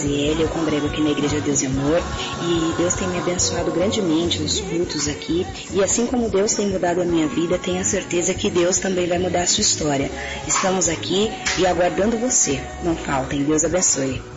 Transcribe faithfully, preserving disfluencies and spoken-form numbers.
Gabriela, eu congrego aqui na Igreja Deus e Amor e Deus tem me abençoado grandemente nos cultos aqui e assim como Deus tem mudado a minha vida, tenha certeza que Deus também vai mudar a sua história. Estamos aqui e aguardando você. Não faltem. Deus abençoe.